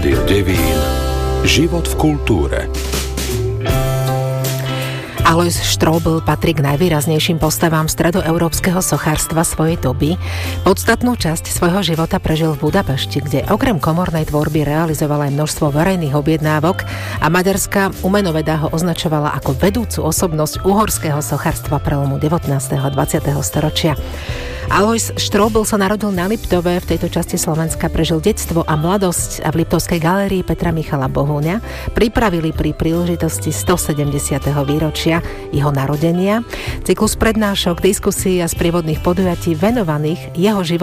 Rádio Devín. Život v kultúre. Alojz Štróbl patrí k najvýraznejším postavám stredoeurópskeho sochárstva svojej doby. Podstatnú časť svojho života prežil v Budapešti, kde okrem komornej tvorby realizoval aj množstvo verejných objednávok a maďarská umenoveda ho označovala ako vedúcu osobnosť uhorského sochárstva prelomu 19. a 20. storočia. Alojz Štróbl sa narodil na Liptove, v tejto časti Slovenska predžil detstvo a mladosť a v Liptovskej galérii Petra Michala Bohúňa pripravili pri príležitosti 170. výročia jeho narodenia cyklus prednášok, diskusií a sprievodných podujatí venovaných jeho životu